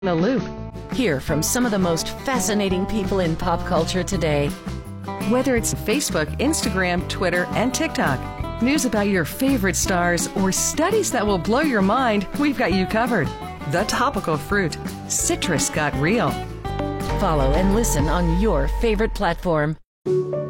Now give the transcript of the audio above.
The Loop. Hear from some of the most fascinating people in pop culture today. Whether it's Facebook, Instagram, Twitter, and TikTok, news about your favorite stars, or studies that will blow your mind, we've got you covered. The Topical Fruit. Citrus got real. Follow and listen on your favorite platform.